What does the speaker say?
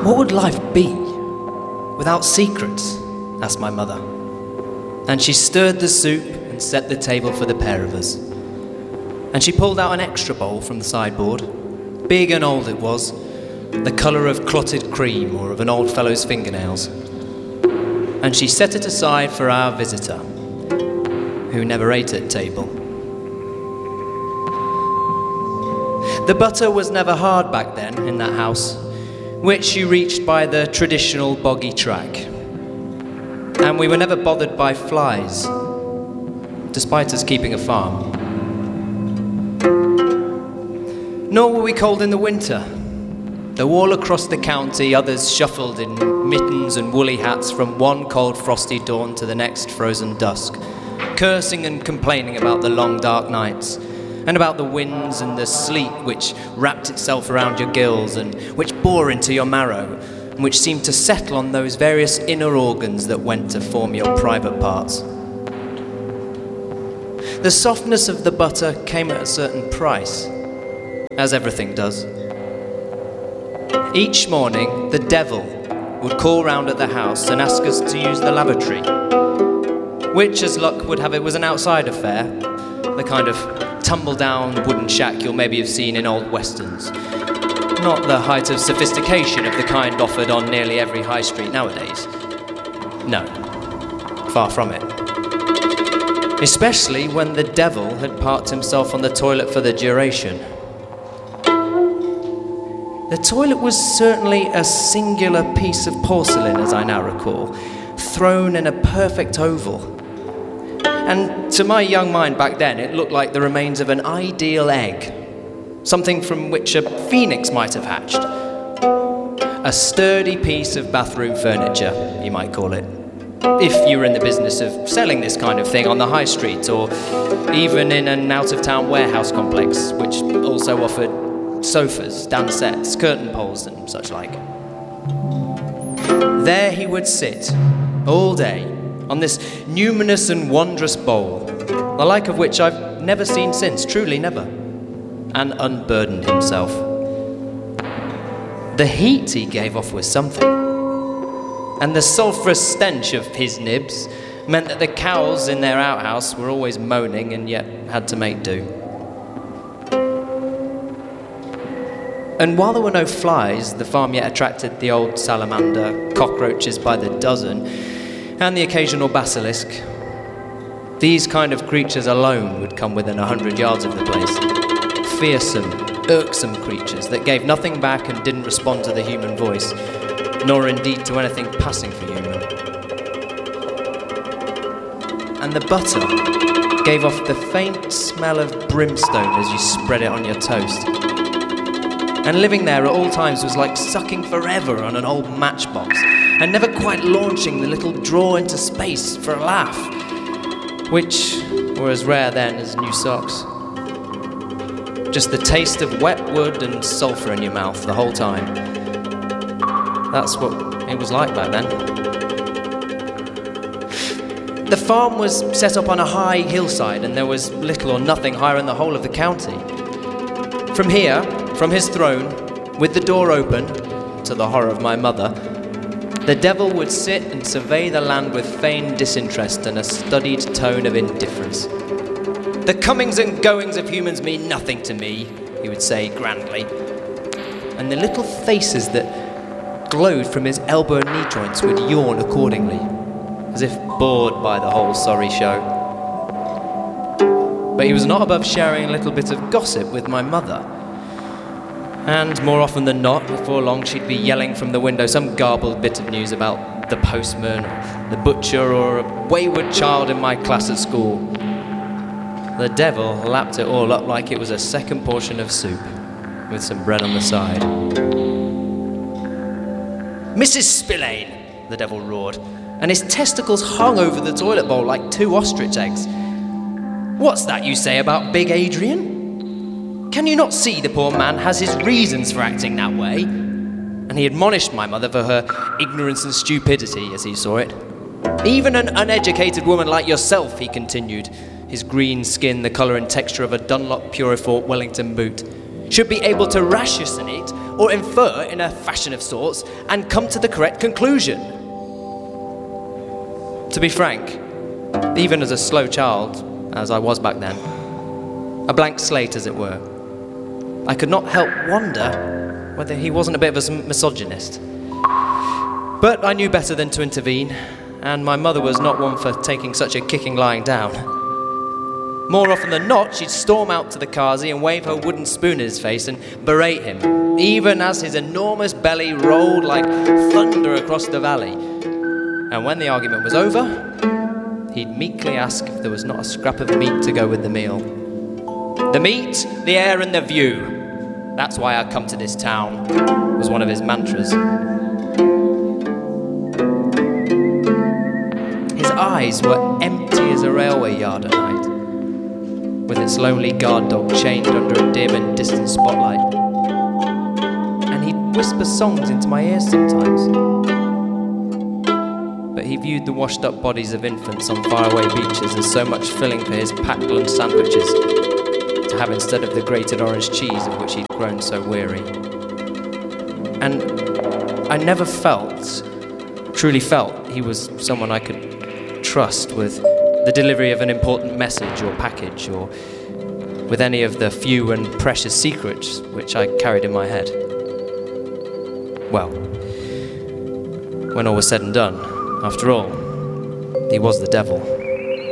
What would life be without secrets? Asked my mother. And she stirred the soup and set the table for the pair of us. And she pulled out an extra bowl from the sideboard. Big and old it was, the colour of clotted cream or of an old fellow's fingernails. And she set it aside for our visitor, who never ate at table. The butter was never hard back then in that house, which you reached by the traditional boggy track. And we were never bothered by flies, despite us keeping a farm. Nor were we cold in the winter. Though all across the county others shuffled in mittens and woolly hats from one cold frosty dawn to the next frozen dusk, cursing and complaining about the long dark nights, and about the winds and the sleet which wrapped itself around your gills and which bore into your marrow, and which seemed to settle on those various inner organs that went to form your private parts. The softness of the butter came at a certain price, as everything does. Each morning, the devil would call round at the house and ask us to use the lavatory, which, as luck would have it, was an outside affair, the kind of tumble-down wooden shack you'll maybe have seen in old westerns. Not the height of sophistication of the kind offered on nearly every high street nowadays. No, far from it. Especially when the devil had parked himself on the toilet for the duration. The toilet was certainly a singular piece of porcelain, as I now recall, thrown in a perfect oval. And to my young mind back then, it looked like the remains of an ideal egg, something from which a phoenix might have hatched. A sturdy piece of bathroom furniture, you might call it, if you were in the business of selling this kind of thing on the high street, or even in an out-of-town warehouse complex, which also offered sofas, dansets, curtain poles and such like. There he would sit all day on this numinous and wondrous bowl, the like of which I've never seen since, truly never, and unburdened himself. The heat he gave off was something, and the sulphurous stench of his nibs meant that the cows in their outhouse were always moaning and yet had to make do. And while there were no flies, the farm yet attracted the old salamander, cockroaches by the dozen, and the occasional basilisk. These kind of creatures alone would come within 100 yards of the place. Fearsome, irksome creatures that gave nothing back and didn't respond to the human voice, nor indeed to anything passing for human. And the butter gave off the faint smell of brimstone as you spread it on your toast. And living there at all times was like sucking forever on an old matchbox and never quite launching the little drawer into space for a laugh, which were as rare then as new socks. Just the taste of wet wood and sulphur in your mouth the whole time. That's what it was like back then. The farm was set up on a high hillside, and there was little or nothing higher in the whole of the county. From here, from his throne, with the door open, to the horror of my mother, the devil would sit and survey the land with feigned disinterest and a studied tone of indifference. The comings and goings of humans mean nothing to me, he would say grandly. And the little faces that glowed from his elbow and knee joints would yawn accordingly, as if bored by the whole sorry show. But he was not above sharing a little bit of gossip with my mother. And more often than not, before long she'd be yelling from the window some garbled bit of news about the postman, or the butcher, or a wayward child in my class at school. The devil lapped it all up like it was a second portion of soup, with some bread on the side. "Mrs. Spillane!" the devil roared, and his testicles hung over the toilet bowl like two ostrich eggs. "What's that you say about Big Adrian? Can you not see the poor man has his reasons for acting that way?" And he admonished my mother for her ignorance and stupidity, as he saw it. "Even an uneducated woman like yourself," he continued, his green skin the colour and texture of a Dunlop Purifort Wellington boot, "should be able to ration it or infer in a fashion of sorts, and come to the correct conclusion. To be frank, even as a slow child, as I was back then, a blank slate as it were, I could not help wonder whether he wasn't a bit of a misogynist. But I knew better than to intervene, and my mother was not one for taking such a kicking lying down. More often than not, she'd storm out to the Qazi and wave her wooden spoon in his face and berate him, even as his enormous belly rolled like thunder across the valley. And when the argument was over, he'd meekly ask if there was not a scrap of meat to go with the meal. The meat, the air, and the view. That's why I come to this town, was one of his mantras. His eyes were empty as a railway yard at night, with its lonely guard dog chained under a dim and distant spotlight. And he'd whisper songs into my ears sometimes. But he viewed the washed-up bodies of infants on faraway beaches as so much filling for his packed lunch sandwiches to have instead of the grated orange cheese of which he'd grown so weary. And I never truly felt he was someone I could trust with the delivery of an important message or package, or with any of the few and precious secrets which I carried in my head. Well, when all was said and done, after all, he was the devil.